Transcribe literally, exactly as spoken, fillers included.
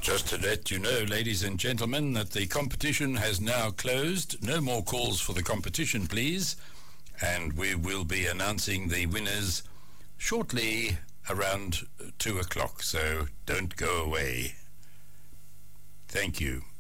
Just to let you know, ladies and gentlemen, that the competition has now closed. No more calls for the competition, please. And we will be announcing the winners shortly around two o'clock, so don't go away. Thank you.